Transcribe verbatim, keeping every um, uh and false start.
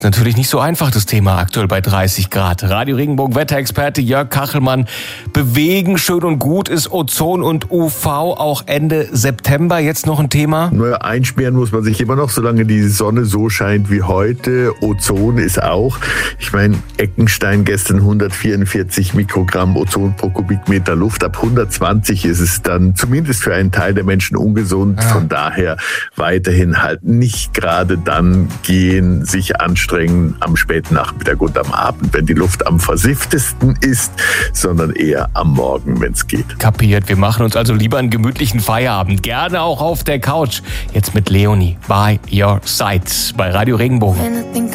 Natürlich nicht so einfach, das Thema aktuell bei dreißig Grad. Radio Regenbogen Wetterexperte Jörg Kachelmann. Bewegen schön und gut ist Ozon und U V auch Ende September jetzt noch ein Thema? Naja, einsperren muss man sich immer noch, solange die Sonne so scheint wie heute. Ozon ist auch. Ich meine, Eckenstein gestern hundertvierundvierzig Mikrogramm Ozon pro Kubikmeter Luft. Ab hundertzwanzig ist es dann zumindest für einen Teil der Menschen ungesund. Ah. Von daher weiterhin halt nicht gerade dann gehen, sich anstrengen am späten Nachmittag und am Abend, wenn die Luft am versifftesten ist, sondern eher am Morgen, wenn es geht. Kapiert. Wir machen uns also lieber einen gemütlichen Feierabend. Gerne auch auf der Couch. Jetzt mit Leonie. By Your Side bei Radio Regenbogen.